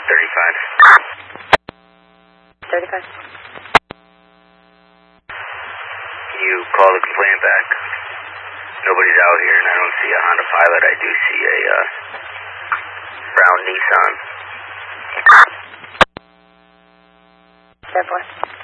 35. You call the complaint back. Nobody's out here, and I don't see a Honda Pilot. I do see a brown Nissan. 10-4.